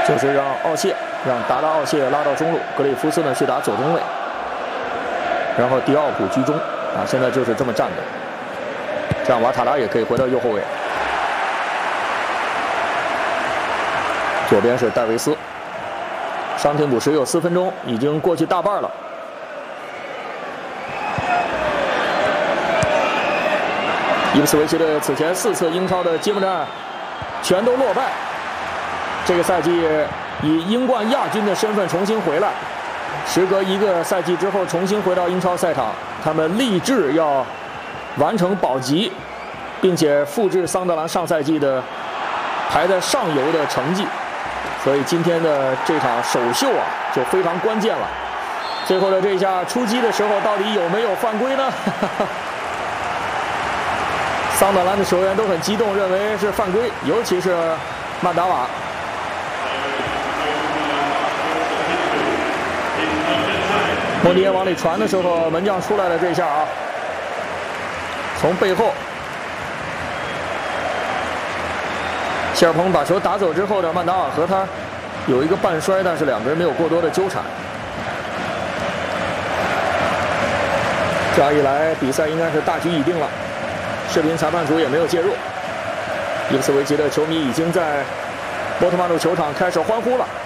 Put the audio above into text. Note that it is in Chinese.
就是让达奥谢拉到中路，格里夫斯呢去打左中卫，然后迪奥普居中啊，现在就是这么站的，这样瓦塔拉也可以回到右后卫。左边是戴维斯，伤停补时有4分钟，已经过去大半了。伊普斯维奇队此前4次英超的揭幕战全都落败，这个赛季以英冠亚军的身份重新回来，时隔1个赛季之后重新回到英超赛场，他们立志要完成保级，并且复制桑德兰上赛季的排在上游的成绩。所以今天的这场首秀啊，就非常关键了。最后的这一下出击的时候，到底有没有犯规呢？桑德兰的球员都很激动，认为是犯规，尤其是曼达瓦。莫尼耶往里传的时候，门将出来了这一下啊，从背后。谢尔彭把球打走之后呢，曼达瓦和他有一个半摔，但是2个人没有过多的纠缠。这样一来，比赛应该是大局已定了。视频裁判组也没有介入。伊普斯维奇的球迷已经在波特曼路球场开始欢呼了。